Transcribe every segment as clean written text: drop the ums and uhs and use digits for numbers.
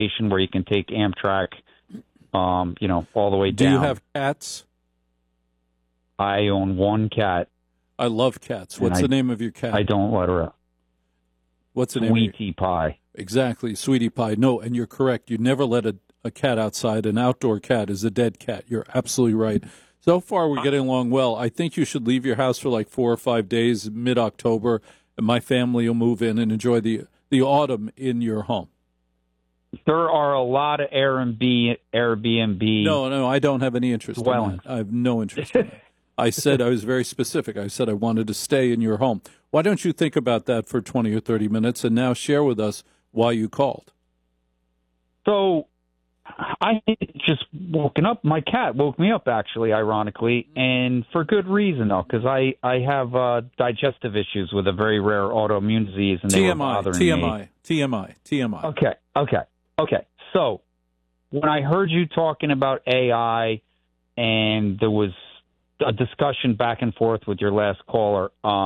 station where you can take Amtrak, all the way down. Do you have cats? I own one cat. I love cats. What's the name of your cat? I don't let her out. What's the name? Sweetie Pie. Exactly, Sweetie Pie. No, and you're correct. You never let a cat outside. An outdoor cat is a dead cat. You're absolutely right. So far, we're getting along well. I think you should leave your house for like 4 or 5 days, mid-October, and my family will move in and enjoy the autumn in your home. There are a lot of Airbnb. No, I don't have any interest in that. I have no interest in that. I said I was very specific. I said I wanted to stay in your home. Why don't you think about that for 20 or 30 minutes and now share with us why you called? So I just woken up. My cat woke me up, actually, ironically, and for good reason, though, because I have digestive issues with a very rare autoimmune disease, and they were bothering me. TMI. Okay. So when I heard you talking about AI and there was a discussion back and forth with your last caller,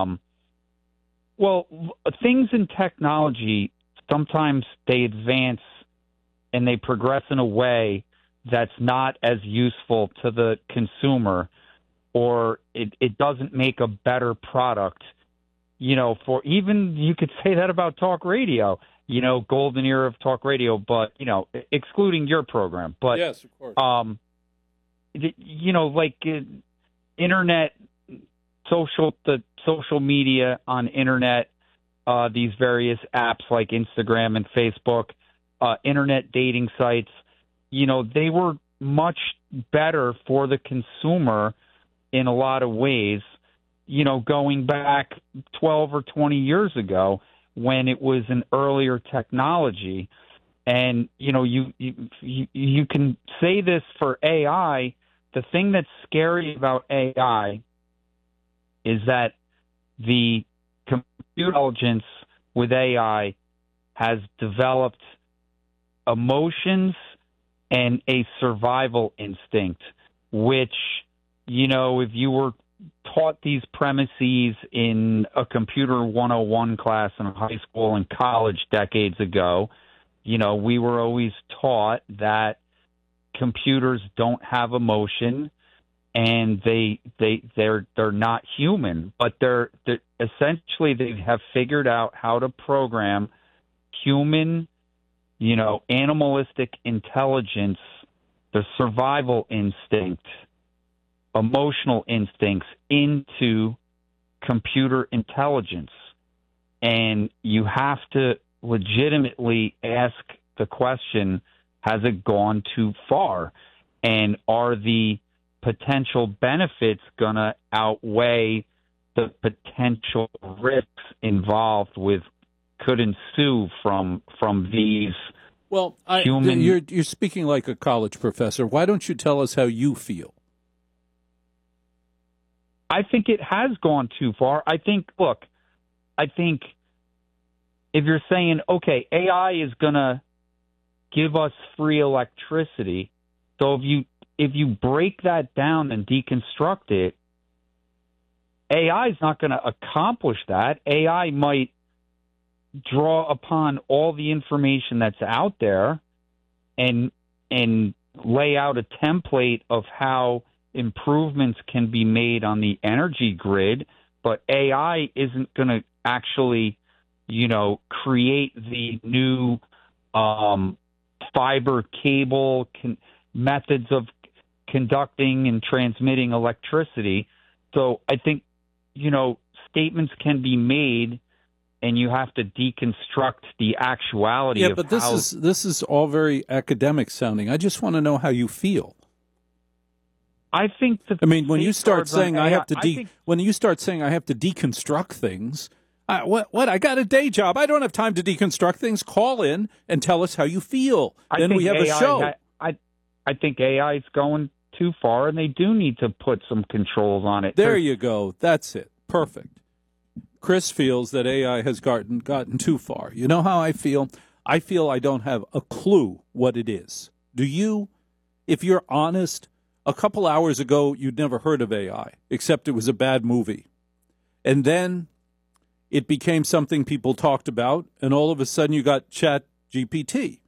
things in technology, sometimes they advance and they progress in a way that's not as useful to the consumer, or it doesn't make a better product. For even, you could say that about talk radio, golden era of talk radio, but, excluding your program. But, yes, of course. Internet, the social media on internet, these various apps like Instagram and Facebook, internet dating sites, they were much better for the consumer in a lot of ways, going back 12 or 20 years ago when it was an earlier technology. And, you can say this for AI. The thing that's scary about AI is that the computer intelligence with AI has developed emotions and a survival instinct, which, if you were taught these premises in a computer 101 class in high school and college decades ago, we were always taught that computers don't have emotion and they're not human, but they're essentially, they have figured out how to program human, animalistic intelligence, the survival instinct, emotional instincts into computer intelligence. And you have to legitimately ask the question, has it gone too far? And are the potential benefits going to outweigh the potential risks involved could ensue from these human... You're speaking like a college professor. Why don't you tell us how you feel? I think it has gone too far. I think if you're saying, okay, AI is going to give us free electricity, so if you break that down and deconstruct it, AI is not going to accomplish that. AI might draw upon all the information that's out there and lay out a template of how improvements can be made on the energy grid, but AI isn't going to actually, create the new fiber cable methods of conducting and transmitting electricity. So I think, statements can be made, and you have to deconstruct the actuality of but this is all very academic sounding. I just want to know how you feel. I think when you start saying I have to deconstruct things, what? I got a day job. I don't have time to deconstruct things. Call in and tell us how you feel. Then we have a show. I think AI is going too far, and they do need to put some controls on it. There you go. That's it. Perfect. Chris feels that AI has gotten too far. You know how I feel? I feel I don't have a clue what it is. Do you? If you're honest, a couple hours ago, you'd never heard of AI, except it was a bad movie. And then it became something people talked about, and all of a sudden you got Chat GPT.